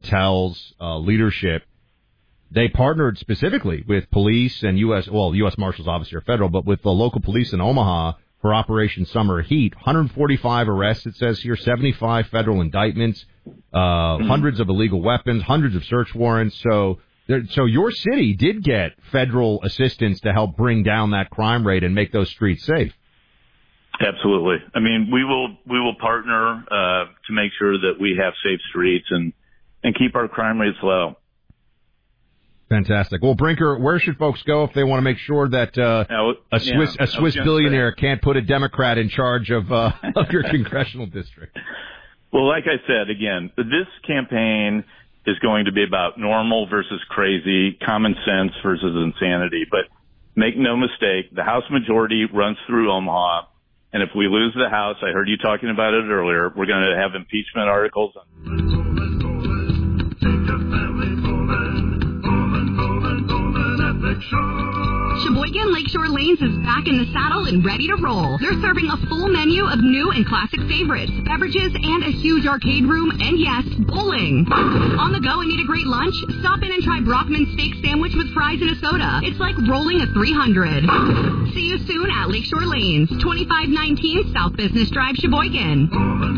Tel's leadership, they partnered specifically with police and U.S. Marshals obviously are federal, but with the local police in Omaha for Operation Summer Heat. 145 arrests, it says here, 75 federal indictments, hundreds of illegal weapons, hundreds of search warrants. So your city did get federal assistance to help bring down that crime rate and make those streets safe. Absolutely. I mean, we will partner to make sure that we have safe streets and keep our crime rates low. Fantastic. Well, Brinker, where should folks go if they want to make sure that a Swiss billionaire can't put a Democrat in charge of your congressional district? Well, like I said, again, this campaign is going to be about normal versus crazy, common sense versus insanity. But make no mistake, the House majority runs through Omaha. And if we lose the House, I heard you talking about it earlier, we're going to have impeachment articles. Sheboygan Lakeshore Lanes is back in the saddle and ready to roll. They're serving a full menu of new and classic favorites, beverages, and a huge arcade room, and yes, bowling. On the go and need a great lunch? Stop in and try Brockman's steak sandwich with fries and a soda. It's like rolling a 300. See you soon at Lakeshore Lanes, 2519 South Business Drive, Sheboygan.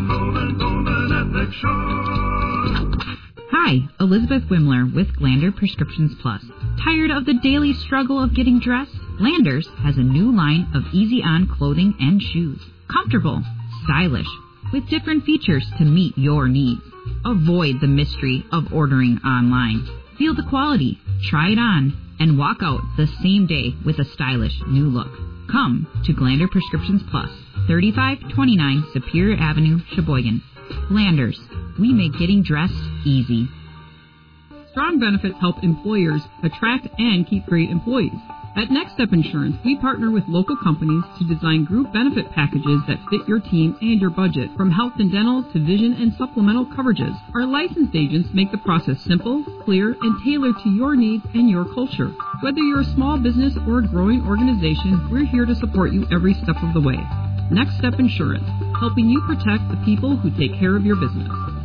Hi, Elizabeth Wimler with Glander Prescriptions Plus. Tired of the daily struggle of getting dressed? Landers has a new line of easy-on clothing and shoes. Comfortable, stylish, with different features to meet your needs. Avoid the mystery of ordering online. Feel the quality, try it on, and walk out the same day with a stylish new look. Come to Glander Prescriptions Plus, 3529 Superior Avenue, Sheboygan. Landers, we make getting dressed easy. Strong benefits help employers attract and keep great employees. At Next Step Insurance, we partner with local companies to design group benefit packages that fit your team and your budget, from health and dental to vision and supplemental coverages. Our licensed agents make the process simple, clear, and tailored to your needs and your culture. Whether you're a small business or a growing organization, we're here to support you every step of the way. Next Step Insurance, helping you protect the people who take care of your business.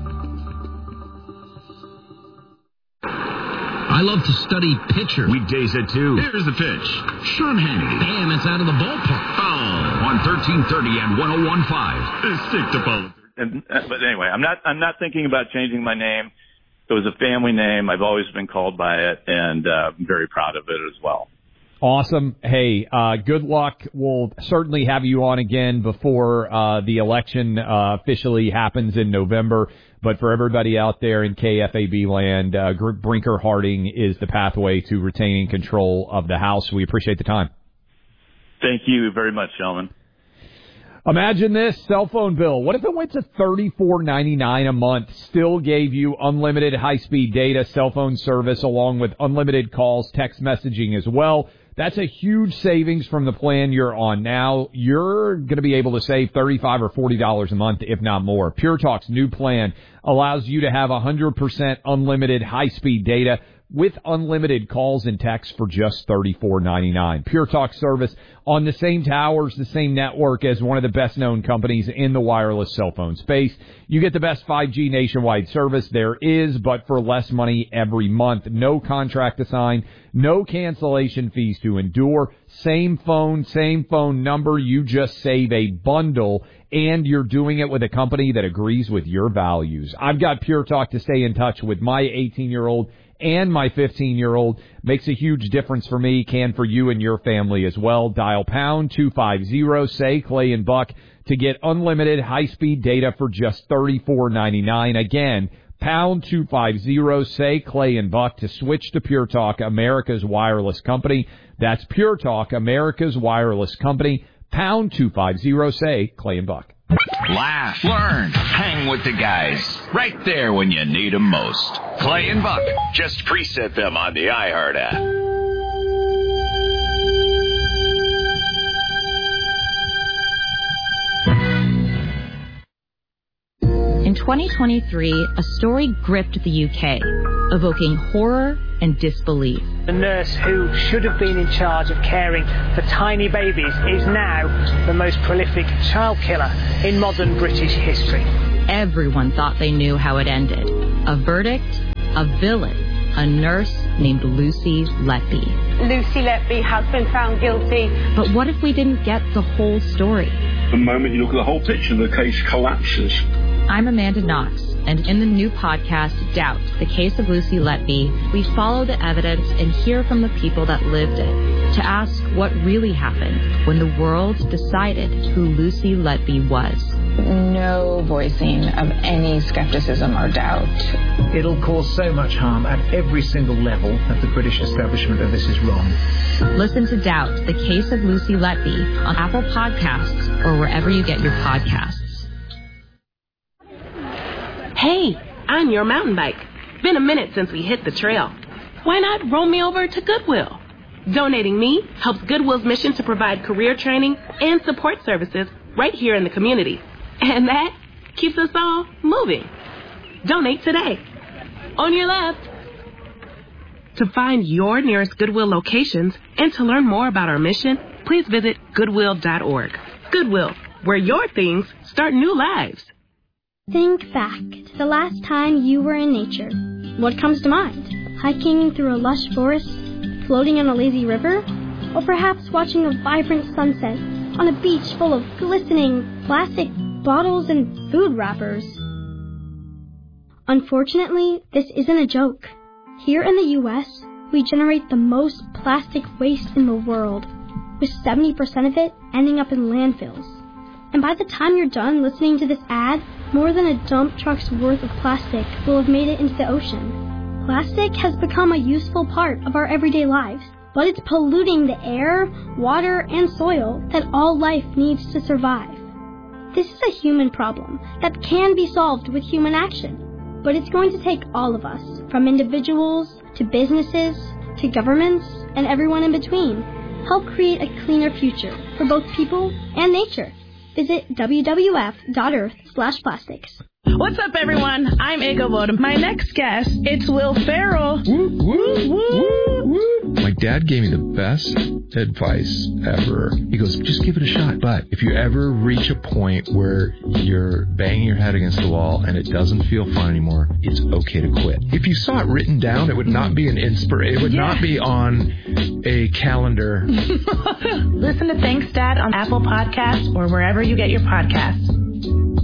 I love to study pitchers. Weekdays at 2. Here's the pitch. Sean Hannity. Damn, it's out of the ballpark. Foul. On 1330 and 101.5. Stick to politics. But anyway, I'm not thinking about changing my name. It was a family name. I've always been called by it, and I'm very proud of it as well. Awesome. Hey, good luck. We'll certainly have you on again before the election officially happens in November. But for everybody out there in KFAB land, Brinker Harding is the pathway to retaining control of the House. We appreciate the time. Thank you very much, gentlemen. Imagine this cell phone bill. What if it went to $34.99 a month, still gave you unlimited high-speed data, cell phone service, along with unlimited calls, text messaging as well? That's a huge savings from the plan you're on now. You're going to be able to save $35 or $40 a month, if not more. Pure Talk's new plan allows you to have 100% unlimited high-speed data with unlimited calls and texts for just $34.99. Pure Talk service on the same towers, the same network as one of the best-known companies in the wireless cell phone space. You get the best 5G nationwide service there is, but for less money every month. No contract to sign, no cancellation fees to endure. Same phone number. You just save a bundle, and you're doing it with a company that agrees with your values. I've got Pure Talk to stay in touch with my 18-year-old and my 15-year-old. Makes a huge difference for me, can for you and your family as well. Dial pound 250, say Clay and Buck, to get unlimited high-speed data for just $34.99. Again, pound 250, say Clay and Buck, to switch to Pure Talk, America's wireless company. That's Pure Talk, America's wireless company. Pound 250, say Clay and Buck. Laugh, learn, hang with the guys. Right there when you need them most. Clay and Buck. Just preset them on the iHeart app. In 2023, a story gripped the UK, evoking horror and disbelief. The nurse who should have been in charge of caring for tiny babies is now the most prolific child killer in modern British history. Everyone thought they knew how it ended. A verdict a villain, a nurse named Lucy Letby. Lucy Letby has been found guilty. But what if we didn't get the whole story? The moment you look at the whole picture, the case collapses. I'm Amanda Knox, and in the new podcast, Doubt, the Case of Lucy Letby, we follow the evidence and hear from the people that lived it to ask what really happened when the world decided who Lucy Letby was. No voicing of any skepticism or doubt. It'll cause so much harm at every single level that the British establishment of this is wrong. Listen to Doubt, the Case of Lucy Letby on Apple Podcasts or wherever you get your podcasts. Hey, I'm your mountain bike. Been a minute since we hit the trail. Why not roll me over to Goodwill? Donating me helps Goodwill's mission to provide career training and support services right here in the community. And that keeps us all moving. Donate today. On your left. To find your nearest Goodwill locations and to learn more about our mission, please visit Goodwill.org. Goodwill, where your things start new lives. Think back to the last time you were in nature. What comes to mind? Hiking through a lush forest, floating on a lazy river, or perhaps watching a vibrant sunset on a beach full of glistening plastic bottles and food wrappers. Unfortunately, this isn't a joke. Here in the U.S., we generate the most plastic waste in the world, with 70% of it ending up in landfills. And by the time you're done listening to this ad, more than a dump truck's worth of plastic will have made it into the ocean. Plastic has become a useful part of our everyday lives, but it's polluting the air, water, and soil that all life needs to survive. This is a human problem that can be solved with human action, but it's going to take all of us, from individuals to businesses to governments and everyone in between, help create a cleaner future for both people and nature. Visit wwf.earth/plastics. What's up, everyone? I'm Ego Voda. My next guest, it's Will Ferrell. Woo, woo, woo, woo. My dad gave me the best advice ever. He goes, just give it a shot. But if you ever reach a point where you're banging your head against the wall and it doesn't feel fun anymore, it's okay to quit. If you saw it written down, it would not be an inspiration. It would not be on a calendar. Listen to Thanks, Dad on Apple Podcasts or wherever you get your podcasts.